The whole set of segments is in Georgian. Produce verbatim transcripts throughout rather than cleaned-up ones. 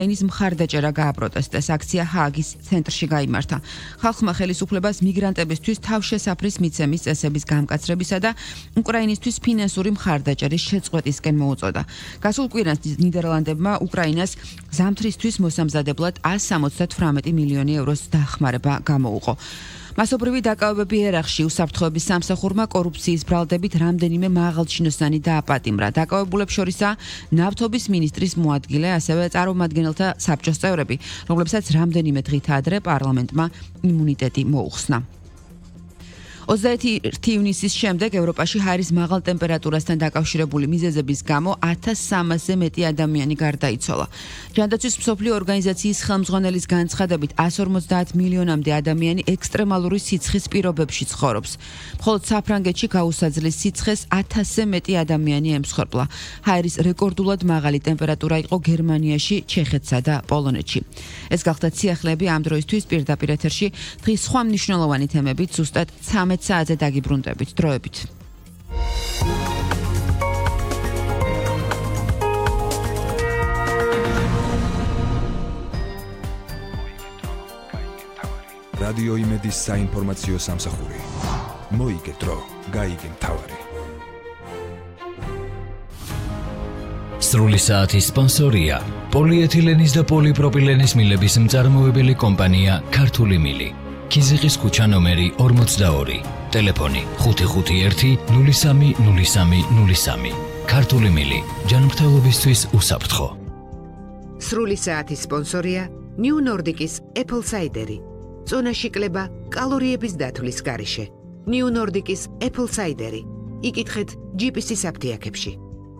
ენის მხარდაჭერა გააპროტესტეს, აქცია ჰააგის ცენტრში გაიმართა. ხალხმა ხელისუფლებას მიგრანტებისთვის თავშესაფრის მიცემის წესების გამკაცრებისა და უკრაინისთვის ფინანსური მხარდაჭერის შეწყვეტისკენ მოუწოდა. გასულ კვირას ნიდერლანდებმა უკრაინას ზამთრისთვის მოსამზადებლად εκατს სამოცდათვრამეტი მილიონი ევროს დახმარება გამოუყო. მასობრივი დაკავებები ერახში უსაფრთხოების სამსახურმა კორუფციის ბრალდებით რამდენიმე მაღალჩინოსანი დააპატიმრა. დაკავებულებს შორისაა ნავთობის მინისტრის მოადგილე, ასევე წარმომადგენელთა საბჭოს წევრები, რომლებსაც რამდენიმე დღით ადრე პარლამენტმა იმუნიტეტი მოუხსნა. ოცდაერთი ივნისის შემდეგ ევროპაში ჰაერის მაღალ ტემპერატურასთან დაკავშირებული მიზეზების გამო ათას სამასზე მეტი ადამიანი გარდაიცვალა. ჯანდაცვის მსოფლიო ორგანიზაციის ხელმძღვანელის განცხადებით εκατს ორმოცდაათ მილიონამდე ადამიანი ექსტრემალური სიცხის პირობებში ცხოვრობს. მხოლოდ საფრანგეთში გაუსაძლის სიცხეს ათასზე მეტი ადამიანი ემსხვერპლა. ჰაერის რეკორდულად მაღალი ტემპერატურა იყო გერმანიაში, ჩეხეთსა და პოლონეთში. ეს გახდა სიახლეები ამ დროისთვის პირდაპირ ეთერში დღის სხვა მნიშვნელოვანი თემებით ზუსტად ცამეტ საათზე დაგიბრუნდებით დროებით. რადიო იმედის საინფორმაციო სამსახური. მოიგე დრო, გაიგე მთავარი. სრული საათის სპონსორია პოლიეთილენის და პოლიპროპილენის მილების მწარმოებელი კომპანია ქართული მილი. ქიზიყის ქუჩა ნომერი ორმოცდაორი. ტელეფონი ხუთი ხუთი ერთი ნული სამი ნული სამი ნული სამი. ქართული მილი. ჯანმრთელობისთვის უსაფრთხო. სრული საათის სპონსორია New Nordic-ის Apple Cider-ი. წონაში კლება კალორიების დათვლის გარეშე. New Nordic-ის Apple Cider-ი. იკითხეთ ჯი პი სი საფთიაქებში.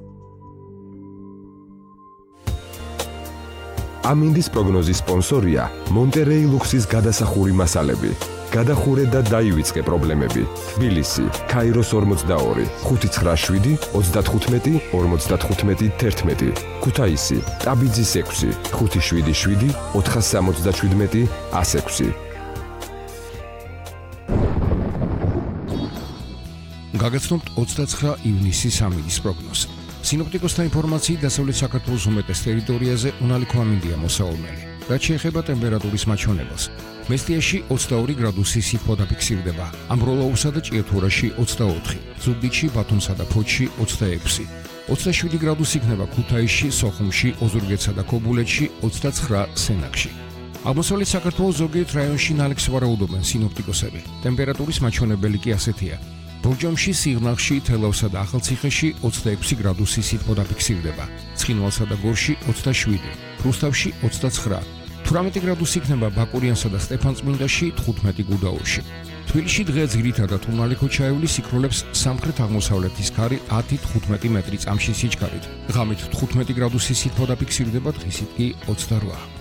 ამინდის პროგნოზის სპონსორია მონტერეი ლუქსის გადასახური მასალები. გადახურე და დაივიწყე პრობლემები. თბილისი, ქაიროს ორმოცდაორი, ხუთი ცხრა შვიდი, ოცდათხუთმეტი, ორმოცდათხუთმეტი, თერთმეტი. ქუთაისი, ტაბიძის ექვსი, ხუთი შვიდი შვიდი, ოთხას სამოცდაშვიდმეტი, ას ექვსი. გაგაცნობთ ოცდაცხრა ივნისის ამინდის პროგნოზი. სინოპტიკოსთა ინფორმაციით დასავლეთ საქართველოს უმეტეს ტერიტორიაზე უნალიქო ამინდია მოსავალმელი. რაც შეეხება ტემპერატურის მაჩვენებელს, მესტიაში ოცდაორი გრადუსი სითბო დაფიქსირდება, ამბროლაურსა და ჭიათურაში ოცდაოთხი, ზუგდიდში, ბათუმსა და ფოთში ოცდაექვსი, ოცდაშვიდი გრადუსი იქნება ქუთაისში, სოხუმში, ოზურგეთსა და ქობულეთში, ოცდაცხრა სენაკში. აღმოსავლეთ საქართველოს ზოგიერთ რაიონში ნალექს ვარაუდობენ სინოპტიკოსები. ტემპერატურის მაჩვენებელი კი ასეთია. ბორჯომში, სიღნაღში, თელავსა და ახალციხეში ოცდაექვსი გრადუსი სითბო დაფიქსირდება, ცხინვალსა და გორში ოცდაშვიდი, რუსთავში ოცდაცხრა, თვრამეტი გრადუსი იქნება ბაკურიანსა და სტეფანწმინდაში, თხუთმეტი გუდაურში. თბილისში დღე ძირითადად უნალიქო ჩაივლის იქროლებს სამხრეთ-აღმოსავლეთის ქარი ათი თხუთმეტი მეტრი წამში სიჩქარით. ღამით თხუთმეტი გრადუსი სითბო დაფიქსირდება, დღისით კი ოცდარვა.